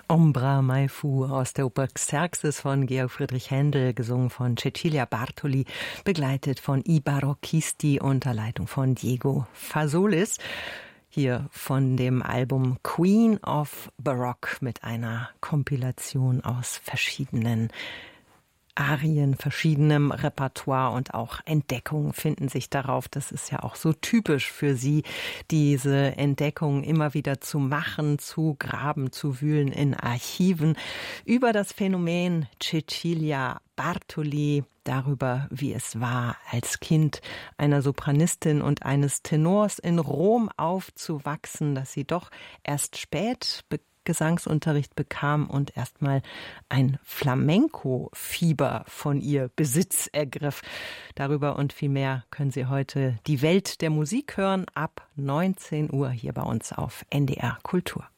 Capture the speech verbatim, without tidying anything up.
Ombra mai fu aus der Oper Xerxes von Georg Friedrich Händel, gesungen von Cecilia Bartoli, begleitet von I Barocchisti unter Leitung von Diego Fasolis. Hier von dem Album Queen of Baroque mit einer Kompilation aus verschiedenen Arien, verschiedenem Repertoire und auch Entdeckungen finden sich darauf. Das ist ja auch so typisch für sie, diese Entdeckungen immer wieder zu machen, zu graben, zu wühlen in Archiven über das Phänomen Cecilia Bartoli, darüber, wie es war, als Kind einer Sopranistin und eines Tenors in Rom aufzuwachsen, dass sie doch erst spät be- Gesangsunterricht bekam und erstmal ein Flamenco-Fieber von ihr Besitz ergriff. Darüber und viel mehr können Sie heute die Welt der Musik hören ab neunzehn Uhr hier bei uns auf N D R Kultur.